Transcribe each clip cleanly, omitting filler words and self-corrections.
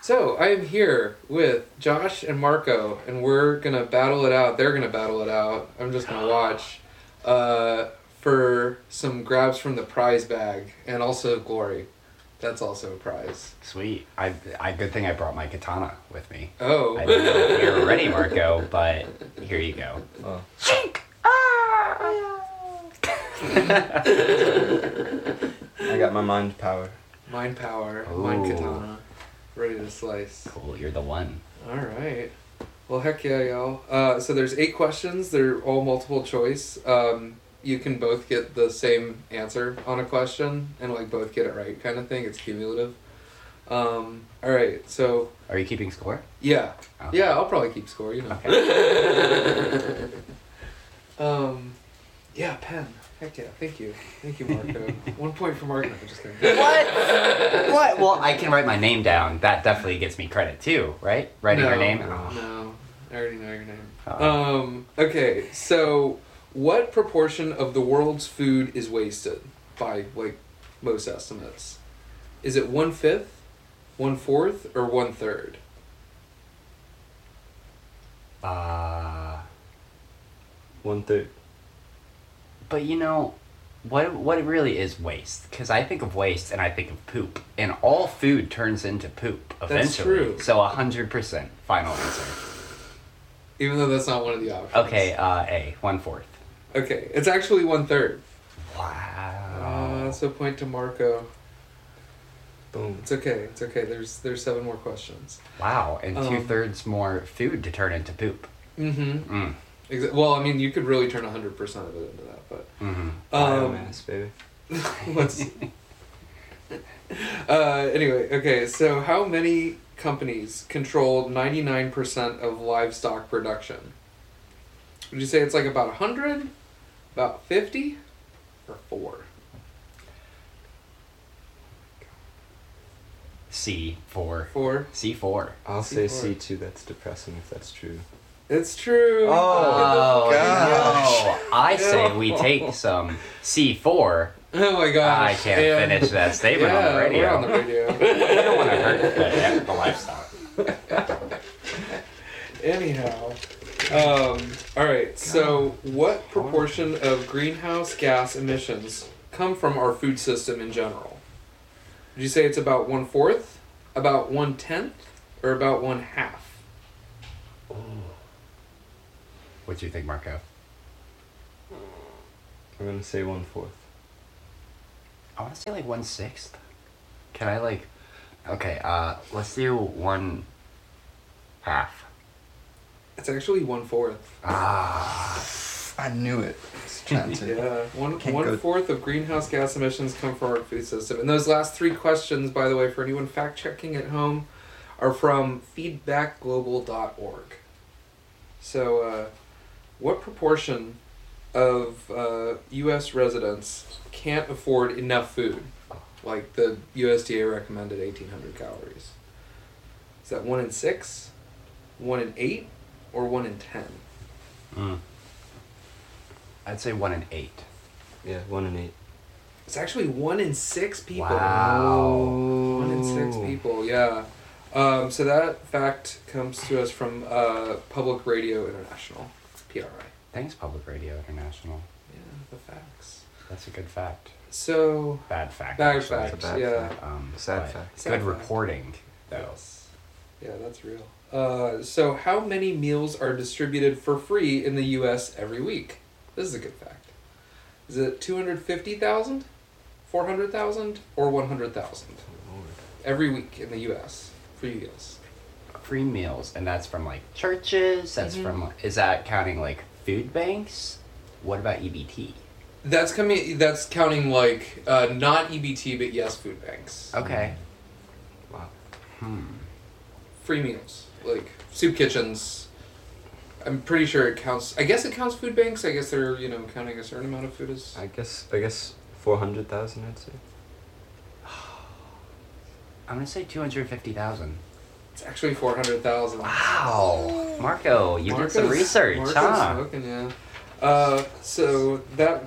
So, I am here with Josh and Marco, and we're going to battle it out. They're going to battle it out. I'm just going to watch for some grabs from the prize bag, and also glory. That's also a prize. Sweet. I good thing I brought my katana with me. Oh. I don't know if you're ready, Marco, but here you go. Oh. Shink! I got my mind power. Mind power, Ooh. mind katana. Ready to slice. Cool, you're the one. Alright. Well, heck yeah, y'all. So there's 8 questions. They're all multiple choice. You can both get the same answer on a question and like both get it right kind of thing. It's cumulative. Alright, so... Are you keeping score? Yeah. Oh. Yeah, I'll probably keep score, you know. Okay. Yeah, pen. Heck yeah, thank you. Thank you, Marco. 1 point for Marco. I'm just kidding. What? Well, I can write my name down. That definitely gets me credit too, right? Writing your name? Oh. No, I already know your name. Oh. Okay, so what proportion of the world's food is wasted by, like, most estimates? Is it 1/5, 1/4, or 1/3? 1/3. But you know, what really is waste? Because I think of waste and I think of poop. And all food turns into poop eventually. true. So 100% final answer. Even though that's not one of the options. Okay, A, 1/4. Okay, it's actually 1/3. Wow. That's a point to Marco. Boom. It's okay. It's okay. There's 7 more questions. Wow, and 2/3 more food to turn into poop. Mm-hmm. Mm. Well, I mean, you could really turn 100% of it into that, but... Mm-hmm. Biomass, baby. Let's... anyway, okay, so how many companies control 99% of livestock production? Would you say it's like about 100, about 50, or 4? C4. 4? C4. I'll say C4. C2. That's depressing if that's true. It's true. Oh, gosh. no. I say we take some C4. Oh my gosh. I can't And- finish that statement on the radio. We're on the radio. I don't want to hurt the livestock. Anyhow, all right. So, what proportion of greenhouse gas emissions come from our food system in general? Would you say it's about 1/4, about 1/10, or about 1/2? What do you think, Marco? I'm gonna say 1/4. I want to say like 1/6. Can I like? Okay. Let's do 1/2. It's actually 1/4. Ah. I knew it. It's chanting. Yeah, Can't go- 1/4 of greenhouse gas emissions come from our food system. And those last 3 questions, by the way, for anyone fact checking at home, are from feedbackglobal.org. So, what proportion of U.S. residents can't afford enough food? Like the USDA recommended 1,800 calories. Is that 1 in 6, 1 in 8, or 1 in 10? I'd say 1 in 8. Yeah, 1 in 8. It's actually 1 in 6 people. Wow. 1 in 6 people, yeah. So that fact comes to us from Public Radio International, PRI. Thanks, Public Radio International. Yeah, the facts. That's a good fact. So, Bad fact. bad actually. facts, It's a bad yeah. fact. But Sad fact. Sad Good fact. reporting, though. Yes. Yeah, that's real. So how many meals are distributed for free in the U.S. every week? This is a good fact. Is it 250,000, 400,000, or 100,000 every week in the U.S. free meals? Free meals, and that's from like churches. That's Mhm. from. Is that counting like food banks? What about EBT? That's counting like not EBT, but yes, food banks. Okay. Wow. Free meals like soup kitchens. I'm pretty sure it counts. I guess it counts food banks. I guess they're counting a certain amount of food as. I guess 400,000. I'd say. I'm gonna say 250,000. It's actually 400,000. Wow, Marco, you did some research, Marco's huh? smoking, yeah. So that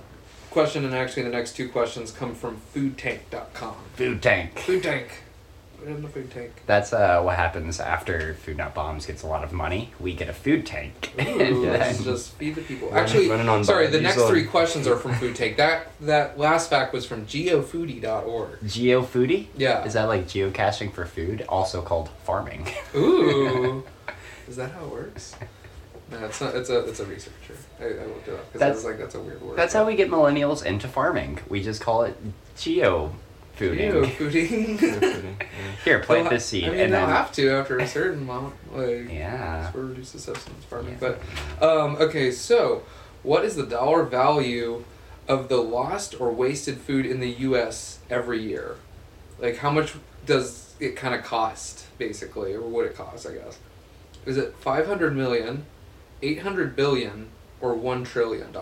question and actually the next 2 questions come from foodtank.com. Food tank. Food Tank. in the food tank. That's what happens after Food Not Bombs gets a lot of money. We get a food tank. Ooh, And let's then- just feed the people. Running- Actually, running on sorry, the biodiesel. next 3 questions are from Food Tank. That last fact was from geofoodie.org. GeoFoodie? Yeah. Is that like geocaching for food? Also called farming. Ooh. Is that how it works? No, it's not. It's a researcher. I looked it up because I was like, that's a weird word. That's how we get millennials into farming. We just call it geofooding. Geofooding. Yeah. Here, plant They'll this seed. I mean, and they'll then, have to after a certain amount. Like, yeah. for reduced subsistence farming. Yeah. But, okay, so what is the dollar value of the lost or wasted food in the U.S. every year? Like, how much does it kind of cost, basically, or would it cost, I guess? Is it 500 million, 800 billion, or $1 trillion?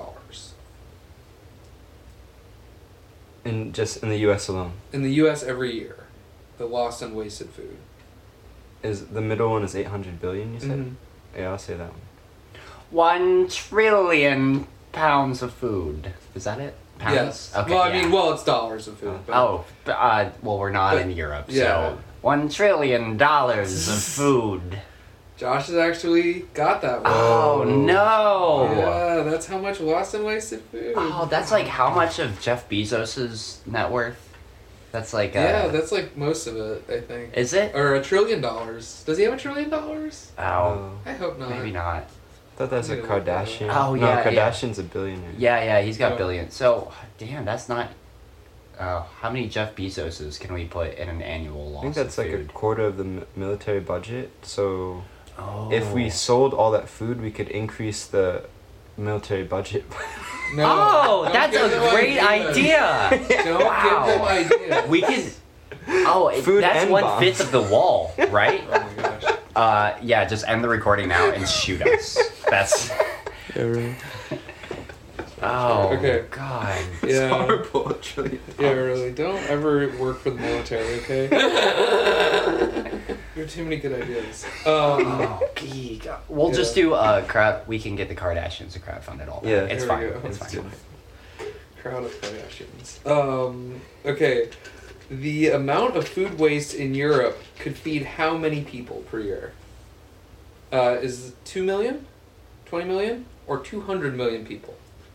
Just in the U.S. alone. In the U.S. every year, the lost and wasted food. Is the middle one is 800 billion? You said. Mhm. Yeah, I'll say that one. 1 trillion pounds of food. Is that it? Pounds? Yes. Okay, well, I yeah. mean, it's dollars of food. But Oh, well, we're not But- in Europe, yeah. so $1 trillion of food. Josh has actually got that one. Oh no! Yeah, that's how much lost and wasted food. Oh, that's like how much of Jeff Bezos's net worth? That's like Yeah, that's like most of it, I think. Is it? Or $1 trillion. Does he have $1 trillion? Oh, I hope not. maybe not. I thought that's a I'm gonna look that Kardashian. up. Oh, no, yeah, yeah. Kardashian's a billionaire. Yeah, he's got Yeah. billions. So, damn, that's not. How many Jeff Bezoses can we put in an annual loss? I think that's of like a food? quarter of the military budget. So Oh. if we sold all that food, we could increase the military budget. No, Oh, don't that's give a them great ideas. idea. Don't Wow. give them ideas. We could. Oh, Food that's and 1/5 of the wall, right? Oh my gosh. Yeah, just end the recording now and shoot us. That's. Yeah, really. Oh. Okay. God. Yeah. Horrible, trillion. Yeah, really. Don't ever work for the military, okay? You have too many good ideas. Oh, gee, God. We'll just do crowd. We can get the Kardashians to crowdfund it all. Yeah. it's There fine. we go. It's Let's fine. do it. Crowd of Kardashians. Okay. The amount of food waste in Europe could feed how many people per year? Is it 2 million, 20 million, or 200 million people?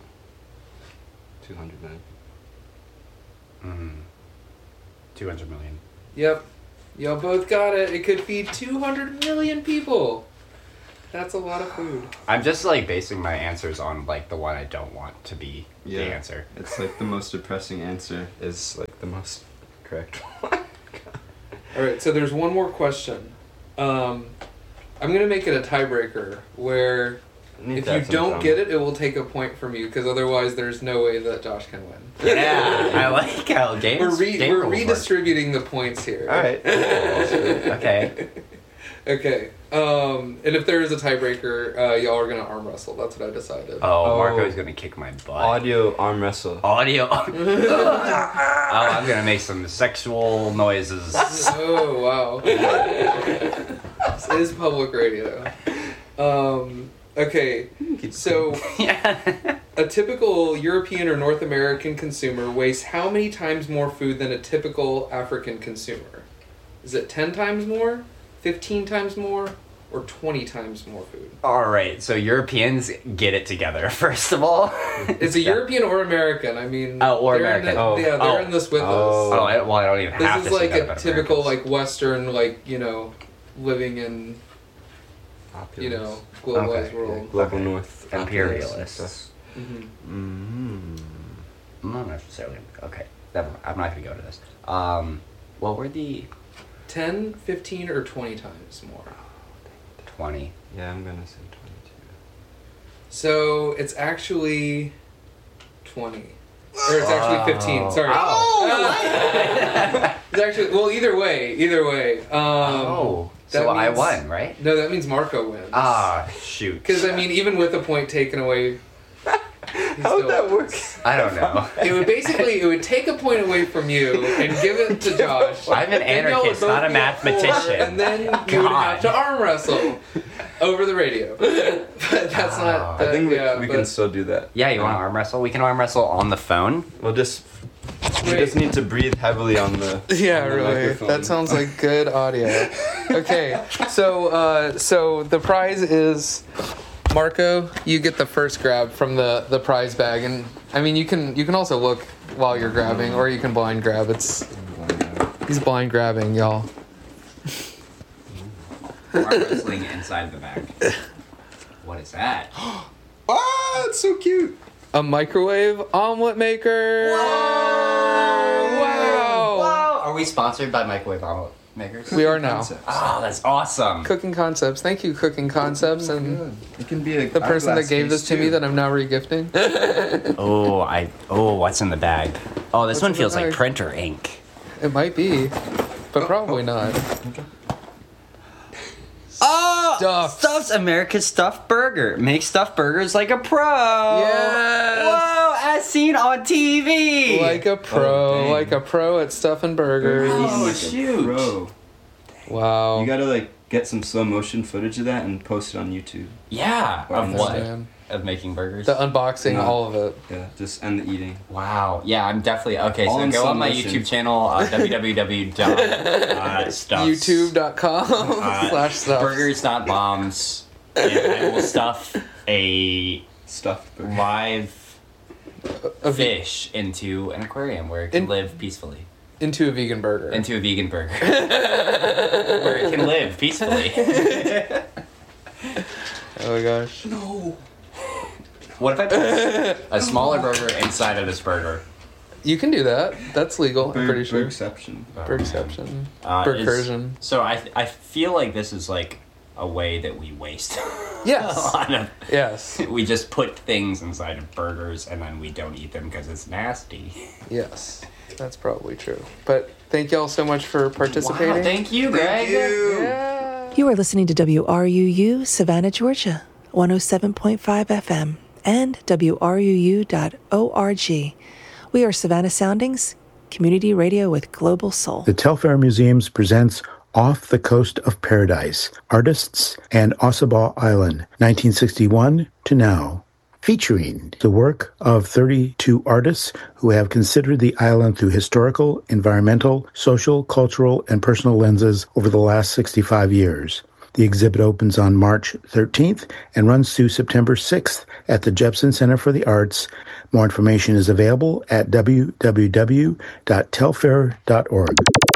200 million. 200 million. Yep. Y'all both got it. It could feed 200 million people. That's a lot of food. I'm just like basing my answers on like the one I don't want to be Yeah. the answer. It's like the most depressing answer is like the most correct one. Alright, so there's one more question. I'm going to make it a tiebreaker where if you don't get it, it will take a point from you because otherwise there's no way that Josh can win. Yeah, I like how games. We're game rules work. redistributing the points here. Alright. Okay. Okay. And if there is a tiebreaker, y'all are gonna arm wrestle. That's what I decided. Oh, Oh. Marco's gonna kick my butt. Audio arm wrestle. Audio. Oh, I'm gonna make some sexual noises. Oh wow. This is public radio. Okay. So Yeah. a typical European or North American consumer wastes how many times more food than a typical African consumer? Is it 10 times more, 15 times more, or 20 times more food? All right. So Europeans get it together. First of all. Is it European or American? I mean, Oh, or they're American. In the, Oh. yeah, they're Oh. in this with Oh. us. Oh, I don't even have This to is say like that a about typical, Americans. like Western, like living in, Opulence. globalized Okay. world. Global Okay. North. Imperialists. hmm Not necessarily. Okay. I'm not gonna go to this. What were the 10, 15, or 20 times more. 20? Yeah, I'm gonna say 22. So it's actually 20. Or it's actually 15. Sorry. Oh. It's actually, well, either way. Oh. that So I means- won, right? No, that means Marco wins. Ah, shoot. Because, I mean, even with a point taken away, How would that work? I don't know. it would take a point away from you and give it to Josh. I'm an Then y'all would anarchist, both not a be at 4, mathematician. And then you would have to arm wrestle over the radio. But that's not. I think we yeah, can but- still do that. Yeah, you want to arm wrestle? We can arm wrestle on the phone. We'll just You just need to breathe heavily on the Yeah, on the really. microphone. That sounds like good audio. Okay, so the prize is, Marco, you get the first grab from the prize bag, and I mean you can also look while you're grabbing, or you can blind grab. He's blind grabbing, y'all. Arm wrestling inside the bag. What is that? Ah, it's so cute. A microwave omelet maker. Whoa! Wow! Wow! Are we sponsored by Microwave Omelet Makers? We are now. Oh, that's awesome. Cooking Concepts. Thank you, Cooking Concepts, and It can be the person that gave this to me that I'm now regifting. What's in the bag? Oh, this What's one in the feels like bag? printer ink. It might be, but probably not. Oh! Stuffed. Stuff's America's Stuffed Burger. Make stuffed burgers like a pro. Yes. Whoa, as seen on TV. Like a pro, dang. like a pro at stuffing burgers. Oh, Like a shoot. pro. Wow. You gotta get some slow motion footage of that and post it on YouTube. Yeah. Wow, Of that's what? Man. Of making burgers? The unboxing, No. all of it. Yeah, and the eating. Wow. Yeah, I'm definitely okay. All So in go slow on my motion. YouTube channel, www.stuffs. YouTube.com/stuff. Burgers.bombs. And I will stuff a Stuffed burger. live A fish into an aquarium where it can live peacefully. into a vegan burger. Into a vegan burger. Where it can live peacefully. Oh my gosh. No. What if I put a smaller burger inside of this burger? You can do that. That's legal, I'm pretty sure. Exception. Burgception. Is- Burgersion. So I feel like this is like a way that we waste Yes. a lot of. Yes. We just put things inside of burgers and then we don't eat them because it's nasty. Yes. That's probably true. But thank y'all so much for participating. Wow, thank you, Greg. Yeah. You are listening to WRUU Savannah, Georgia, 107.5 FM and WRUU.org. We are Savannah Soundings, community radio with global soul. The Telfair Museums presents Off the Coast of Paradise, Artists and Ossabaw Island, 1961 to now, featuring the work of 32 artists who have considered the island through historical, environmental, social, cultural, and personal lenses over the last 65 years. The exhibit opens on March 13th and runs through September 6th at the Jepson Center for the Arts. More information is available at www.telfair.org.